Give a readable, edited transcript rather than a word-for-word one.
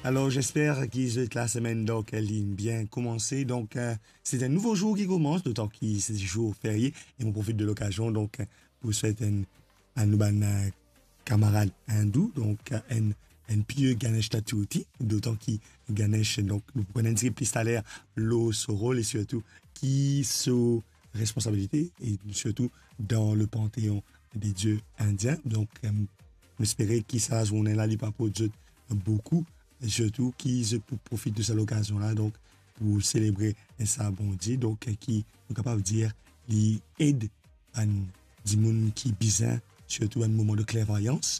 Alors, j'espère que la semaine, donc, elle est bien commencée. Donc, c'est un nouveau jour qui commence, d'autant que c'est un jour férié. Et on profite de l'occasion, donc, pour souhaiter un nouveau camarade hindou, donc, un pieux Ganesh Chaturthi, d'autant que Ganesh, donc, nous prenons une plus à l'air, l'eau, son rôle et surtout, qui se responsabilité et surtout dans le panthéon des dieux indiens. Donc, j'espère que ça, on est là, il pas pour Dieu beaucoup et surtout qui profitent de cette occasion-là, donc, pour célébrer ça bon Dieu, donc, qui est capable de dire, il aide un monde qui bizarre, surtout un moment de clairvoyance,